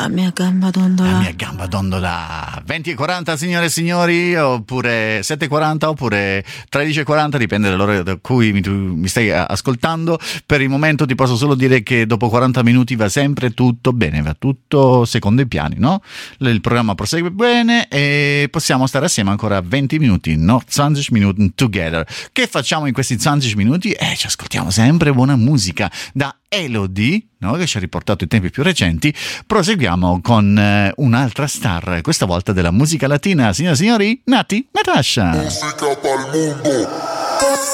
La mia gamba dondola. La mia gamba dondola. 20:40 signore e signori, oppure 7:40, oppure 13:40, dipende dall'ora da cui mi stai ascoltando. Per il momento ti posso solo dire che dopo 40 minuti va sempre tutto bene, va tutto secondo i piani, no? Il programma prosegue bene e possiamo stare assieme ancora 20 minuti, no? 20 Minuten together. Che facciamo in questi 20 minuti? Ci ascoltiamo sempre buona musica da Elodie, no? Che ci ha riportato i tempi più recenti. Proseguiamo con un'altra star, questa volta della musica latina, signore e signori, Nati Natasha. Musica pa'l mundo.